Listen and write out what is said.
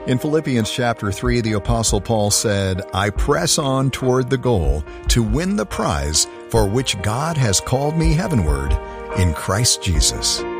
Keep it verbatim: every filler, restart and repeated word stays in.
In Philippians chapter three, the Apostle Paul said, "I press on toward the goal to win the prize for which God has called me heavenward in Christ Jesus."